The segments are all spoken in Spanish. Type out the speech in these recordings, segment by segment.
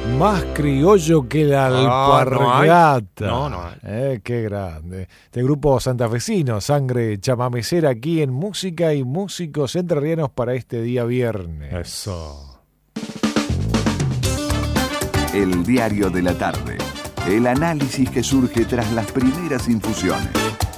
Más criollo que la alpargata. No hay. Qué grande. Este grupo santafesino, Sangre Chamamecera, aquí en Música y Músicos Entrerrianos para este día viernes. Eso. El diario de la tarde. El análisis que surge tras las primeras infusiones.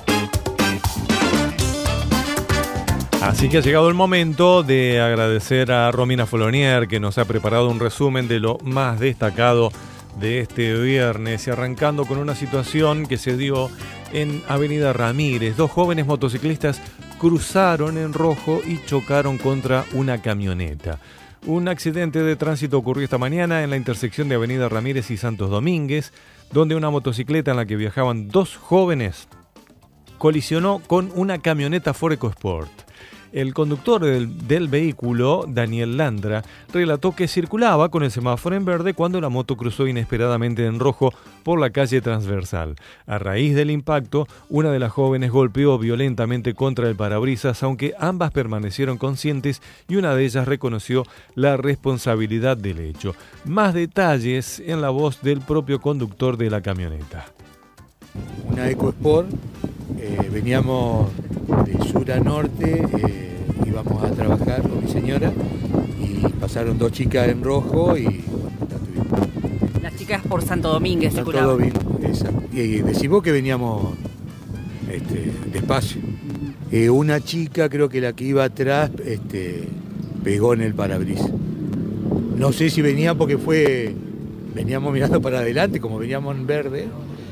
Así que ha llegado el momento de agradecer a Romina Folonier, que nos ha preparado un resumen de lo más destacado de este viernes, y arrancando con una situación que se dio en Avenida Ramírez. Dos jóvenes motociclistas cruzaron en rojo y chocaron contra una camioneta. Un accidente de tránsito ocurrió esta mañana en la intersección de Avenida Ramírez y Santos Domínguez, donde una motocicleta en la que viajaban dos jóvenes colisionó con una camioneta Ford EcoSport. El conductor del vehículo, Daniel Landra, relató que circulaba con el semáforo en verde cuando la moto cruzó inesperadamente en rojo por la calle transversal. A raíz del impacto, una de las jóvenes golpeó violentamente contra el parabrisas, aunque ambas permanecieron conscientes y una de ellas reconoció la responsabilidad del hecho. Más detalles en la voz del propio conductor de la camioneta. Una EcoSport, veníamos de sur a norte, íbamos a trabajar con mi señora y pasaron dos chicas en rojo y las chicas por Santo Domínguez circulaban. Santo Domínguez, exacto. Y decimos que veníamos despacio. Una chica, creo que la que iba atrás, pegó en el parabrisas. No sé si venía porque veníamos mirando para adelante, como veníamos en verde.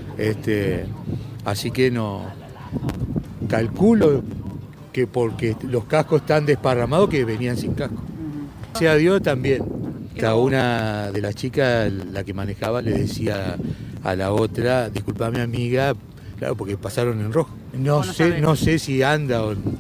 Así que no calculo que porque los cascos están desparramados que venían sin casco. Gracias a Dios también. Una de las chicas, la que manejaba, le decía a la otra, disculpame amiga, claro, porque pasaron en rojo. No sé si anda o no.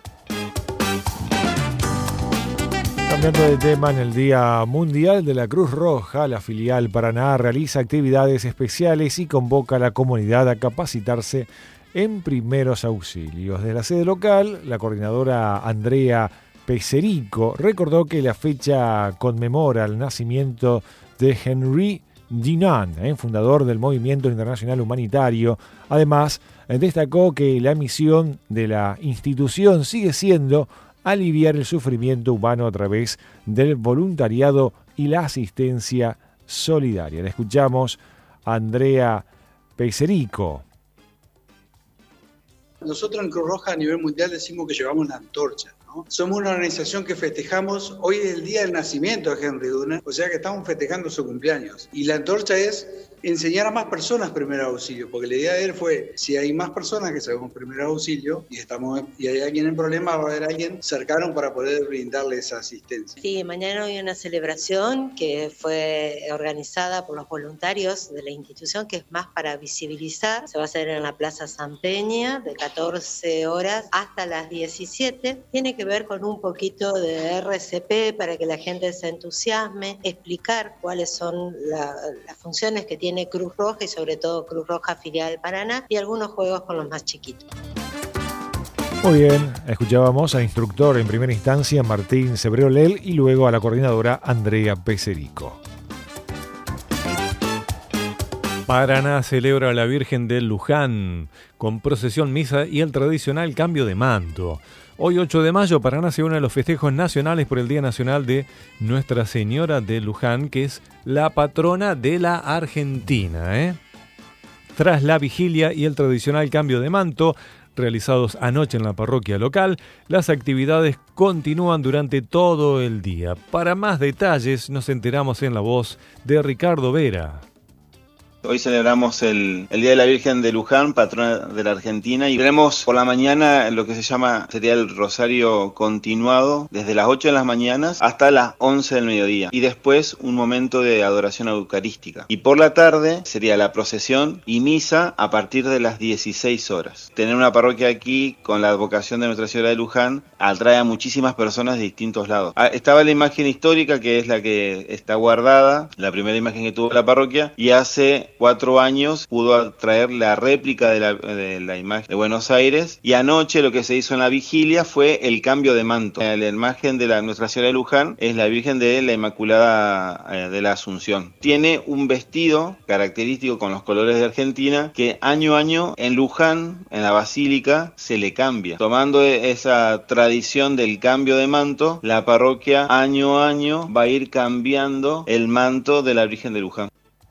Cambiando de tema, en el Día Mundial de la Cruz Roja, la filial Paraná realiza actividades especiales y convoca a la comunidad a capacitarse en primeros auxilios. Desde la sede local, la coordinadora Andrea Peserico recordó que la fecha conmemora el nacimiento de Henry Dunant, fundador del Movimiento Internacional Humanitario. Además, destacó que la misión de la institución sigue siendo aliviar el sufrimiento humano a través del voluntariado y la asistencia solidaria. Le escuchamos a Andrea Peserico. Nosotros en Cruz Roja a nivel mundial decimos que llevamos la antorcha, ¿no? Somos una organización que festejamos, hoy es el día del nacimiento de Henry Dunant, o sea que estamos festejando su cumpleaños. Y la antorcha es enseñar a más personas primer auxilio, porque la idea de él fue, si hay más personas que sabemos primer auxilio y hay alguien en problema, va a haber alguien cercano para poder brindarle esa asistencia. Sí, mañana hay una celebración que fue organizada por los voluntarios de la institución, que es más para visibilizar. Se va a hacer en la Plaza San Peña de 14 horas hasta las 17. Tiene que ver con un poquito de RCP para que la gente se entusiasme, explicar cuáles son las funciones que tiene Cruz Roja y sobre todo Cruz Roja Filial Paraná, y algunos juegos con los más chiquitos. Muy bien, escuchábamos al instructor en primera instancia Martín Sebreolel y luego a la coordinadora Andrea Peserico. Paraná celebra a la Virgen del Luján con procesión, misa y el tradicional cambio de manto. Hoy 8 de mayo, Paraná se une a los festejos nacionales por el Día Nacional de Nuestra Señora de Luján, que es la patrona de la Argentina. Tras la vigilia y el tradicional cambio de manto, realizados anoche en la parroquia local, las actividades continúan durante todo el día. Para más detalles nos enteramos en la voz de Ricardo Vera. Hoy celebramos el Día de la Virgen de Luján, patrona de la Argentina, y tenemos por la mañana lo que sería el rosario continuado, desde las 8 de las mañanas hasta las 11 del mediodía, y después un momento de adoración eucarística. Y por la tarde sería la procesión y misa a partir de las 16 horas. Tener una parroquia aquí con la advocación de Nuestra Señora de Luján atrae a muchísimas personas de distintos lados. Estaba la imagen histórica, que es la que está guardada, la primera imagen que tuvo la parroquia, y hace 4 años pudo traer la réplica de la imagen de Buenos Aires, y anoche lo que se hizo en la vigilia fue el cambio de manto. La imagen de Nuestra Señora de Luján es la Virgen de la Inmaculada de la Asunción. Tiene un vestido característico con los colores de Argentina que año a año en Luján, en la Basílica, se le cambia. Tomando esa tradición del cambio de manto, la parroquia año a año va a ir cambiando el manto de la Virgen de Luján.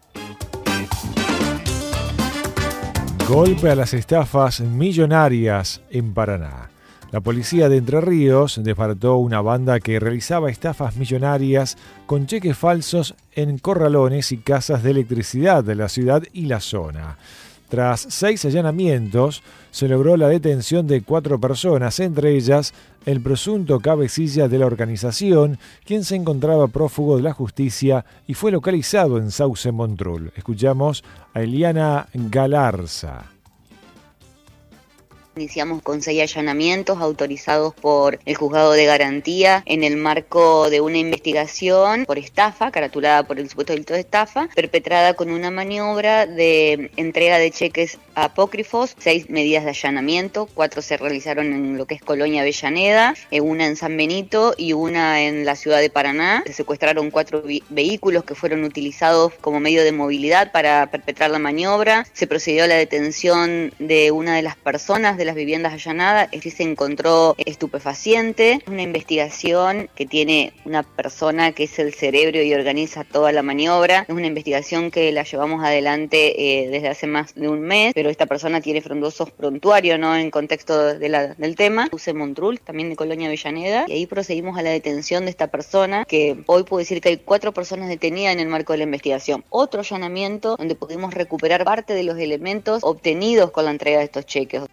Golpe a las estafas millonarias en Paraná. La policía de Entre Ríos desbarató una banda que realizaba estafas millonarias con cheques falsos en corralones y casas de electricidad de la ciudad y la zona. Tras 6 allanamientos, se logró la detención de 4 personas, entre ellas el presunto cabecilla de la organización, quien se encontraba prófugo de la justicia y fue localizado en Sauce Montrul. Escuchamos a Eliana Galarza. Iniciamos con 6 allanamientos autorizados por el Juzgado de Garantía en el marco de una investigación por estafa, caratulada por el supuesto delito de estafa, perpetrada con una maniobra de entrega de cheques apócrifos, 6 medidas de allanamiento, 4 se realizaron en lo que es Colonia Avellaneda, una en San Benito y una en la ciudad de Paraná. Se secuestraron 4 vehículos que fueron utilizados como medio de movilidad para perpetrar la maniobra. Se procedió a la detención de una de las personas de las viviendas allanadas. Se encontró estupefaciente. Una investigación que tiene una persona que es el cerebro y organiza toda la maniobra. Es una investigación que la llevamos adelante desde hace más de un mes, pero esta persona tiene frondosos prontuarios, ¿no?, en contexto del tema. Sauce Montrul, también de Colonia Avellaneda, y ahí procedimos a la detención de esta persona, que hoy puedo decir que hay 4 personas detenidas en el marco de la investigación. Otro allanamiento donde pudimos recuperar parte de los elementos obtenidos con la entrega de estos cheques.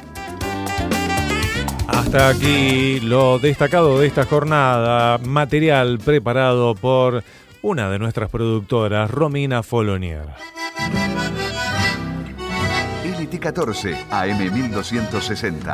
Hasta aquí lo destacado de esta jornada, material preparado por una de nuestras productoras, Romina Folonier. LT14, AM 1260,